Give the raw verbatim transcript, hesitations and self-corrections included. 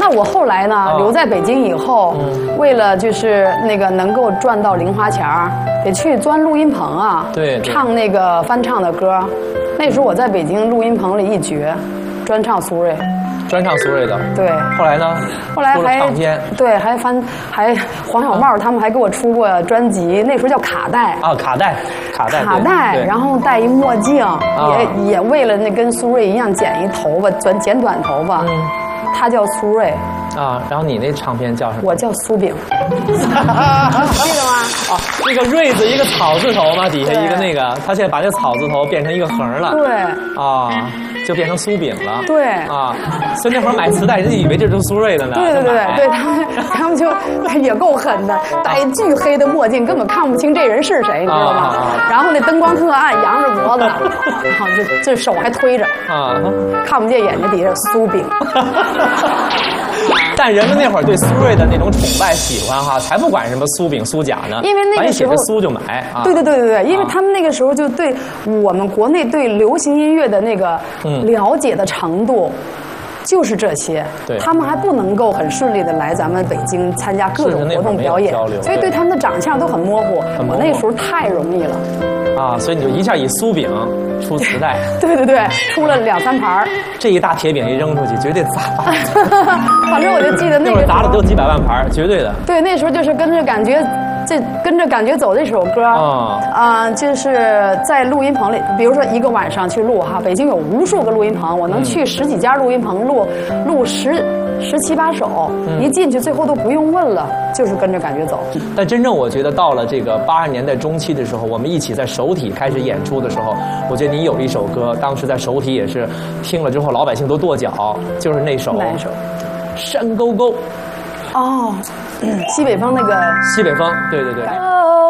那我后来呢， 哦、 留在北京以后，嗯、为了就是那个能够赚到零花钱儿，得去钻录音棚啊， 对， 唱那个翻唱的歌。那时候我在北京录音棚里一绝，专唱苏芮。 专唱苏芮的， 对。 后来呢？ 后来还唱片， 对，还翻，还黄小茂他们还给我出过专辑，那时候叫卡带啊，卡带，卡带， 卡带，然后戴一墨镜，啊、也也为了那跟苏芮一样剪一头发，剪剪短头发。嗯，他叫苏芮。 啊，然后你那唱片叫什么？ 我叫苏饼，记得吗？ 啊，那个瑞字一个草字头嘛，底下一个那个，他现在把那个草字头变成一个横了。 对。 啊。就变成苏饼了， 对啊，所以那会儿买磁带，人以为这是苏芮的呢。 对对对对，他们他们就也够狠的，戴巨黑的墨镜，根本看不清这人是谁，你知道吗？啊、然后那灯光特暗，扬着脖子，然后这这手还推着，啊，看不见眼睛底下苏饼。 但人们那会儿对苏芮的那种崇拜、喜欢哈，才不管什么苏饼、苏甲呢， 因为那个时候苏就买啊。 对对对对对，因为他们那个时候就对我们国内对流行音乐的那个了解的程度。就是这些， 对， 他们还不能够很顺利的来咱们北京参加各种活动表演，所以对他们的长相都很模糊。我那时候太容易了， 啊，所以你就一下以苏饼出磁带， 对对对，出了两三盘这一大铁饼一扔出去，绝对砸。 反正我就记得那个砸了都几百万盘，绝对的。 对，那时候就是跟着感觉。这跟着感觉走这首歌啊、哦呃，就是在录音棚里，比如说一个晚上去录哈，北京有无数个录音棚，我能去十几家录音棚录录十十七八首，嗯、一进去最后都不用问了，就是跟着感觉走。 但真正我觉得到了这个八十年代中期的时候，我们一起在首体开始演出的时候，我觉得你有一首歌，当时在首体也是听了之后老百姓都跺脚，就是那首哪一首？ 山沟沟。 哦。西北风那个西北风，对对对。